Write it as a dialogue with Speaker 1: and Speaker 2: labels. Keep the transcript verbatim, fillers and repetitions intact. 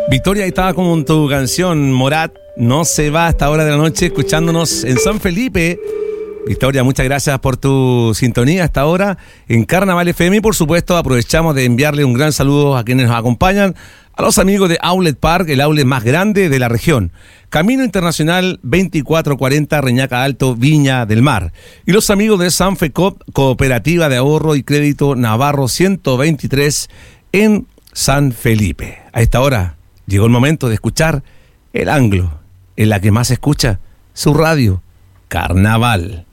Speaker 1: Victoria, ahí estaba con tu canción, Morat, no se va a esta hora de la noche escuchándonos en San Felipe. Victoria, muchas gracias por tu sintonía hasta ahora en Carnaval F M y por supuesto aprovechamos de enviarle un gran saludo a quienes nos acompañan, a los amigos de Outlet Park, el outlet más grande de la región, Camino Internacional veinticuatro cuarenta, Reñaca Alto, Viña del Mar, y los amigos de Sanfecop, Cooperativa de Ahorro y Crédito Navarro ciento veintitrés en San Felipe. A esta hora llegó el momento de escuchar el Anglo, en la que más se escucha su radio, Carnaval.